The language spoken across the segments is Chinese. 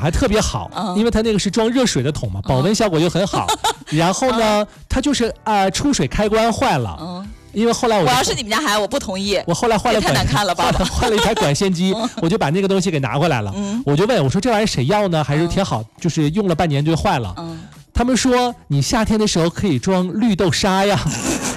还特别好，因为它那个是装热水的桶嘛，保温效果又很好。然后呢，它就是出水开关坏了。因为后来我要是你们家孩子，我不同意。 我后来换了太难看了吧？ 换了一台管线机，我就把那个东西给拿回来了。我就问我说这玩意谁要呢？还是挺好，就是用了半年就坏了。他们说你夏天的时候可以装绿豆沙呀。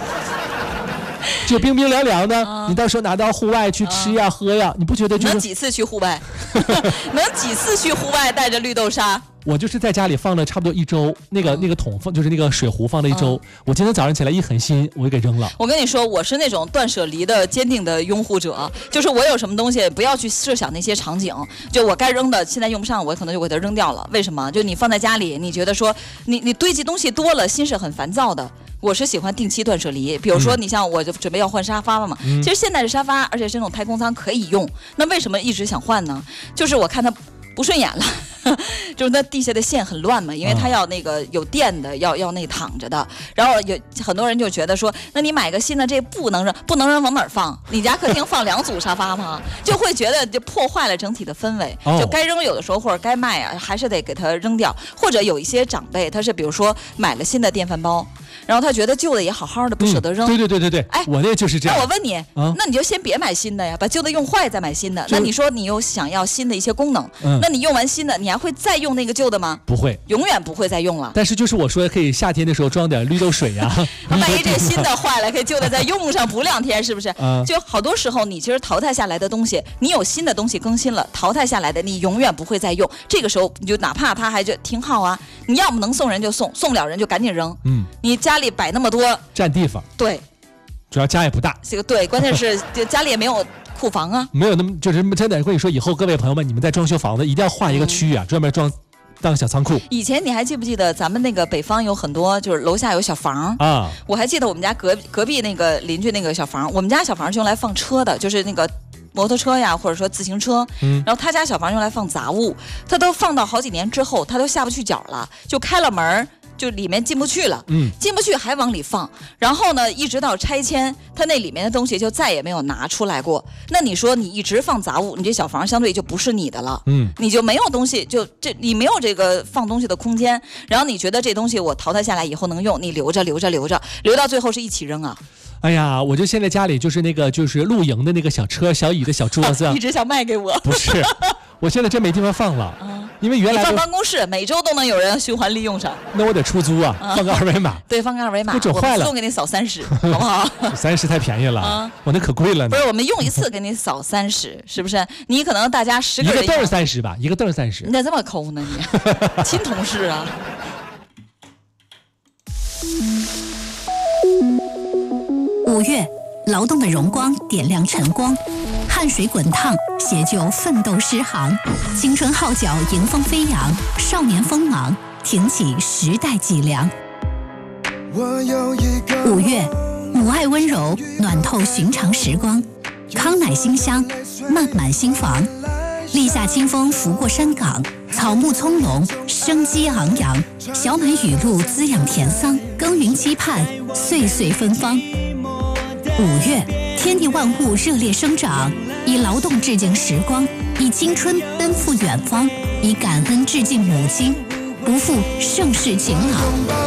就冰冰凉凉的，你到时候拿到户外去吃呀、喝呀，你不觉得就是能几次去户外？能几次去户外带着绿豆沙？ 我就是在家里放了差不多1周，那个桶放就是那个水壶放了1周。我今天早上起来一狠心，我就给扔了。 我跟你说，我是那种断舍离的坚定的拥护者，就是我有什么东西不要去设想那些场景，就我该扔的现在用不上，我可能就给它扔掉了。为什么？就你放在家里，你觉得说你堆积东西多了，心是很烦躁的。我是喜欢定期断舍离，比如说你像我就准备要换沙发了嘛，其实现在的沙发，而且是那种太空舱可以用，那为什么一直想换呢？就是我看它不顺眼了，就是那地下的线很乱嘛，因为它要那个有电的，要那躺着的，然后有很多人就觉得说，那你买个新的这不能扔往哪儿放？你家客厅放2组沙发吗？就会觉得就破坏了整体的氛围，就该扔有的时候或者该卖啊，还是得给它扔掉。或者有一些长辈，他是比如说买了新的电饭煲。然后他觉得旧的也好好的，不舍得扔。 对，哎，我那就是这样。 那我问你，那你就先别买新的呀，把旧的用坏再买新的。那你说你又想要新的一些功能，那你用完新的，你还会再用那个旧的吗？ 不会， 永远不会再用了。 但是就是我说可以夏天的时候装点绿豆水呀。 万一这新的坏了，可以旧的再用上补2天，是不是？就好多时候你其实淘汰下来的东西，你有新的东西更新了，淘汰下来的你永远不会再用。这个时候你就哪怕它还就挺好啊，你要么能送人就送，送不了人就赶紧扔。你家里摆那么多占地方， 对， 主要家也不大， 这个对，关键是家里也没有库房啊， 没有那么就是真的。跟你说，以后各位朋友们，你们在装修房子一定要划一个区域啊，专门装当小仓库。 以前你还记不记得咱们那个北方有很多就是楼下有小房啊？我还记得我们家隔壁那个邻居那个小房，我们家小房是用来放车的，就是那个摩托车呀，或者说自行车，然后他家小房用来放杂物，他都放到好几年之后，他都下不去脚了，就开了门。就里面进不去了，进不去还往里放，然后呢，一直到拆迁，它那里面的东西就再也没有拿出来过。那你说你一直放杂物，你这小房相对就不是你的了，你就没有东西，你没有这个放东西的空间。然后你觉得这东西我淘汰下来以后能用，你留着，留到最后是一起扔啊。 哎呀，我就现在家里就是露营的那个小车、小椅子、小桌子， 一直想卖给我。 不是，我现在真没地方放了。因为原来你放办公室，每周都能有人循环利用上。 那我得出租啊，放个二维码。 对，放个二维码， 我整坏了， 送给你扫30，好不好 ？30太便宜了，我那可贵了呢。 不是，我们用一次给你扫30，是不是？你可能大家10个人一个凳30吧，一个凳30。 你咋这么抠呢你？亲同事啊。 5月，劳动的荣光点亮晨光，汗水滚烫，写就奋斗诗行，青春号角迎风飞扬，少年锋芒挺起时代脊梁。5月，母爱温柔暖透寻常时光，康乃馨香漫满心房，立夏清风拂过山岗，草木葱茏生机昂扬，小满雨露滋养田桑，耕耘期盼岁岁芬芳。5月，天地万物热烈生长，以劳动致敬时光，以青春奔赴远方，以感恩致敬母亲，不负盛世晴朗。